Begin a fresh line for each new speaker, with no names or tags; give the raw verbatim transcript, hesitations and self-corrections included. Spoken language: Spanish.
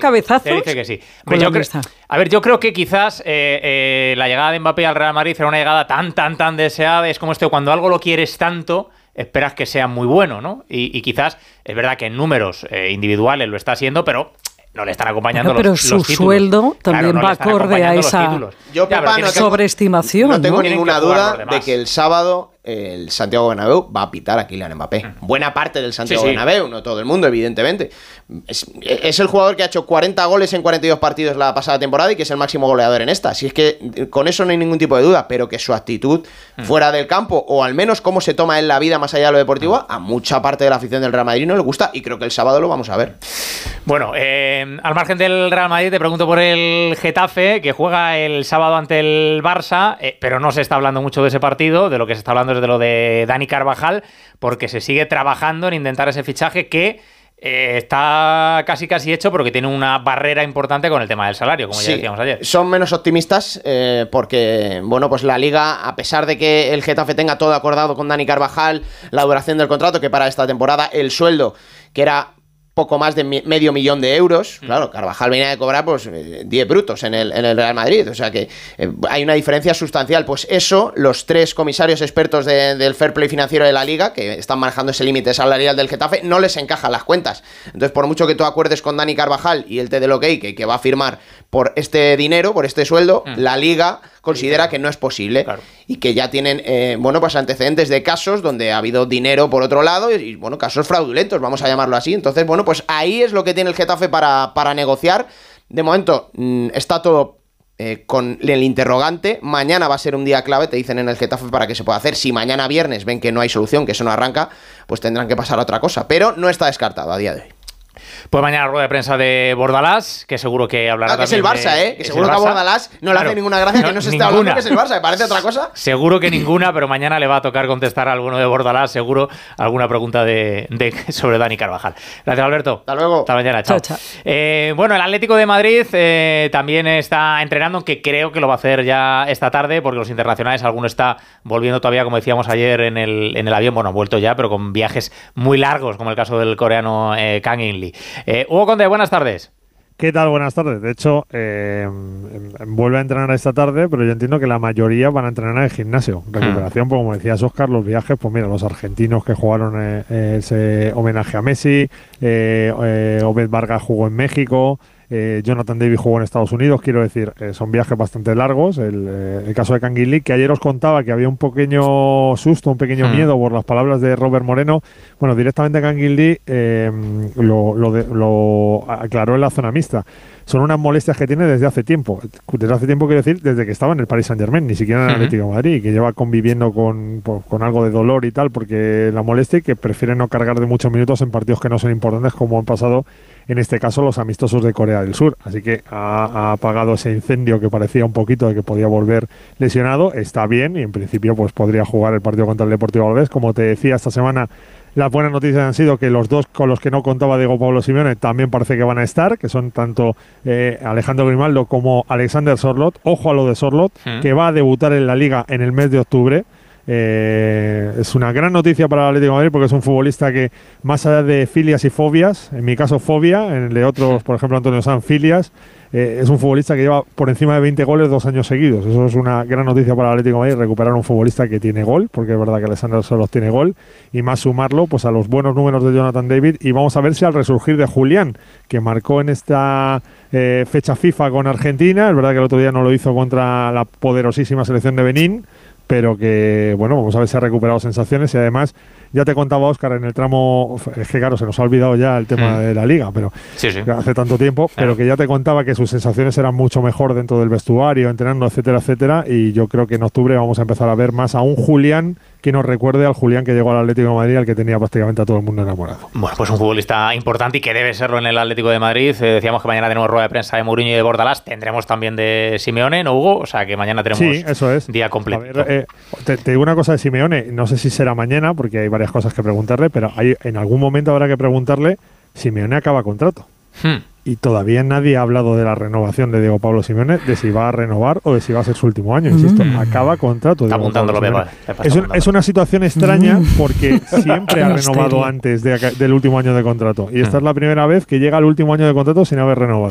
cabezazo.
Te dice que sí. Hombre, yo creo, a ver, yo creo que quizás eh, eh, la llegada de Mbappé al Real Madrid era una llegada tan, tan, tan deseada. Es como esto, cuando algo lo quieres tanto, esperas que sea muy bueno, ¿no? Y, y quizás es verdad que en números eh, individuales lo está haciendo, pero no le están acompañando
bueno, pero
los,
su
los títulos.
Sueldo también
claro, no
va acorde a esa
yo,
ya,
papá, no
sobreestimación.
No tengo
¿no?
ninguna duda de que el sábado el Santiago Bernabéu va a pitar a Kylian Mbappé. Mm. Buena parte del Santiago sí, sí. Bernabéu, no todo el mundo, evidentemente. Es, es el jugador que ha hecho cuarenta goles en cuarenta y dos partidos la pasada temporada y que es el máximo goleador en esta. Así es que con eso no hay ningún tipo de duda, pero que su actitud mm. fuera del campo, o al menos cómo se toma en la vida más allá de lo deportivo, mm. a mucha parte de la afición del Real Madrid no le gusta, y creo que el sábado lo vamos a ver.
Bueno, eh, al margen del Real Madrid, te pregunto por el Getafe, que juega el sábado ante el Barça, eh, pero no se está hablando mucho de ese partido. De lo que se está hablando es de lo de Dani Carvajal, porque se sigue trabajando en intentar ese fichaje que eh, está casi casi hecho, pero que tiene una barrera importante con el tema del salario, como sí, ya decíamos ayer.
Son menos optimistas eh, porque, bueno, pues la Liga, a pesar de que el Getafe tenga todo acordado con Dani Carvajal, la duración del contrato, que para esta temporada el sueldo, que era poco más de mi, medio millón de euros. Claro, Carvajal venía de cobrar pues diez brutos en el, en el Real Madrid, o sea que eh, hay una diferencia sustancial. Pues eso, los tres comisarios expertos de, del fair play financiero de la Liga, que están manejando ese límite salarial del Getafe, no les encajan las cuentas. Entonces, por mucho que tú acuerdes con Dani Carvajal y él te dé el ok, que, que va a firmar por este dinero, por este sueldo, mm. la Liga considera que no es posible, claro. Y que ya tienen, eh, bueno, pues antecedentes de casos donde ha habido dinero por otro lado y, y, bueno, casos fraudulentos, vamos a llamarlo así. Entonces, bueno, pues ahí es lo que tiene el Getafe para, para negociar. De momento, mmm, está todo eh, con el interrogante. Mañana va a ser un día clave, te dicen en el Getafe, para que se pueda hacer. Si mañana viernes ven que no hay solución, que eso no arranca, pues tendrán que pasar a otra cosa. Pero no está descartado a día de hoy.
Pues mañana rueda de prensa de Bordalás, que seguro que hablará
ah, que
también
es el Barça,
de,
¿eh? Que seguro que a Bordalás no claro, le hace ninguna gracia no, que no se esté hablando que es el Barça, ¿me parece otra cosa?
Seguro que ninguna, pero mañana le va a tocar contestar a alguno de Bordalás, seguro, alguna pregunta de, de sobre Dani Carvajal. Gracias, Alberto.
Hasta luego.
Hasta mañana, chao. chao, chao. Eh, bueno, el Atlético de Madrid eh, también está entrenando, aunque creo que lo va a hacer ya esta tarde, porque los internacionales, alguno está volviendo todavía, como decíamos ayer, en el, en el avión, bueno, vuelto ya, pero con viajes muy largos, como el caso del coreano eh, Kang In-lee. Eh, Hugo Conde, buenas tardes.
¿Qué tal? Buenas tardes. De hecho, eh, vuelve a entrenar esta tarde, pero yo entiendo que la mayoría van a entrenar en el gimnasio. Recuperación, pues como decías, Óscar, los viajes, pues mira, los argentinos que jugaron eh, ese homenaje a Messi, eh, eh, Obed Vargas jugó en México, eh, Jonathan David jugó en Estados Unidos, quiero decir, eh, son viajes bastante largos. El, eh, el caso de Kang In-lee, que ayer os contaba que había un pequeño susto, un pequeño mm. miedo por las palabras de Robert Moreno. Bueno, directamente Kang In-lee eh, lo, lo, de, lo aclaró en la zona mixta. Son unas molestias que tiene desde hace tiempo. Desde hace tiempo, quiero decir, desde que estaba en el Paris Saint-Germain, ni siquiera en el Atlético de Madrid, que lleva conviviendo con, pues, con algo de dolor y tal, porque la molestia, y que prefiere no cargar de muchos minutos en partidos que no son importantes, como han pasado en este caso los amistosos de Corea del Sur. Así que ha, ha apagado ese incendio que parecía un poquito de que podía volver lesionado. Está bien y en principio pues podría jugar el partido contra el Deportivo Alavés. Como te decía, esta semana las buenas noticias han sido que los dos con los que no contaba Diego Pablo Simeone también parece que van a estar, que son tanto eh, Alejandro Grimaldo como Alexander Sorloth. Ojo a lo de Sorloth, ¿Mm? que va a debutar en la Liga en el mes de octubre. Eh, es una gran noticia para el Atlético de Madrid porque es un futbolista que, más allá de filias y fobias, en mi caso fobia, en el de otros, por ejemplo Antonio Sanz, filias, eh, es un futbolista que lleva por encima de veinte goles dos años seguidos. Eso es una gran noticia para el Atlético de Madrid, recuperar un futbolista que tiene gol, porque es verdad que Alexander Sorloth tiene gol, y más sumarlo pues a los buenos números de Jonathan David. Y vamos a ver si al resurgir de Julián, que marcó en esta eh, fecha FIFA con Argentina, es verdad que el otro día no lo hizo contra la poderosísima selección de Benín, pero que, bueno, vamos a ver si ha recuperado sensaciones. Y además, ya te contaba, Óscar, en el tramo, es que claro, se nos ha olvidado ya el tema mm. de la Liga, pero
sí, sí.
hace tanto tiempo, claro. pero que ya te contaba que sus sensaciones eran mucho mejor dentro del vestuario, entrenando, etcétera, etcétera, y yo creo que en octubre vamos a empezar a ver más a un Julián que nos recuerde al Julián que llegó al Atlético de Madrid, al que tenía prácticamente a todo el mundo enamorado.
Bueno, pues un futbolista importante y que debe serlo en el Atlético de Madrid. Eh, decíamos que mañana tenemos rueda de prensa de Mourinho y de Bordalás, tendremos también de Simeone, ¿no, Hugo? O sea que mañana tenemos
sí, eso es.
día completo.
A ver, eh, te, te digo una cosa de Simeone, no sé si será mañana, porque hay varias cosas que preguntarle, pero hay, en algún momento habrá que preguntarle, Simeone acaba contrato. Hmm. Y todavía nadie ha hablado de la renovación de Diego Pablo Simeone, de si va a renovar o de si va a ser su último año. Insisto, mm. acaba contrato.
Está apuntándolo, Pepa.
Es, un, es una situación extraña porque siempre ha renovado antes de, del último año de contrato. Y esta mm. es la primera vez que llega al último año de contrato sin haber renovado.